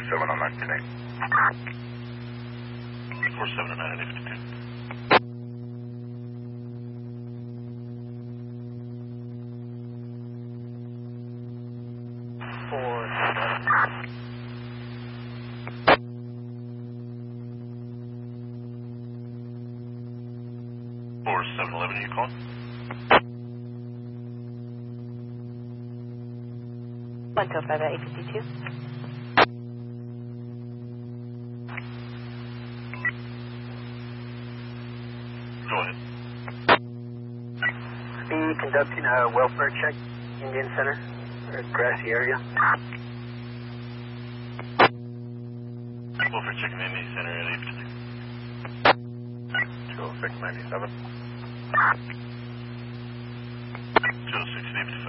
47 on 958. 47 on 952. Four 711, are you calling? 125 at 852. Go ahead. Be conducting a welfare check, Indian Center, or grassy area. Welfare check in the Indian Center at 852. 206 97. 206 855.